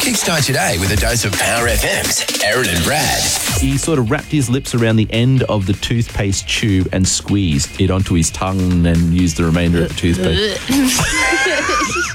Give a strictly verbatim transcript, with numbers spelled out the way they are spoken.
Kickstart your day with a dose of Power F M's Aaron and Brad. He sort of wrapped his lips around the end of the toothpaste tube and squeezed it onto his tongue and used the remainder of the toothpaste.